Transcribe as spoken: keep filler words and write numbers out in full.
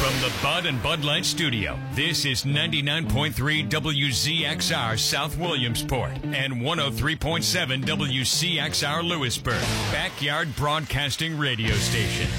From the Bud and Bud Light Studio, this is ninety-nine point three W Z X R South Williamsport and one oh three point seven W C X R Lewisburg, Backyard Broadcasting Radio Station.